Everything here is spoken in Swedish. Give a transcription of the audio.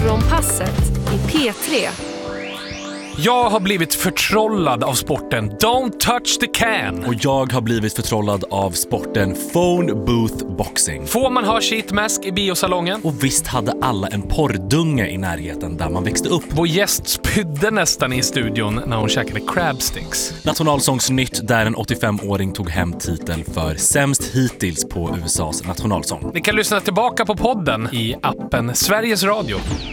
Morgonpasset i P3. Jag har blivit förtrollad av sporten Don't touch the can. Och jag har blivit förtrollad av sporten Phone Booth Boxing. Får man ha shitmask i biosalongen? Och visst hade alla en porrdunge i närheten där man växte upp. Vår gäst spydde nästan i studion när hon käkade crab sticks. Nationalsångsnytt där en 85-åring tog hem titel för sämst hittills på USAs nationalsång. Ni kan lyssna tillbaka på podden i appen Sveriges Radio.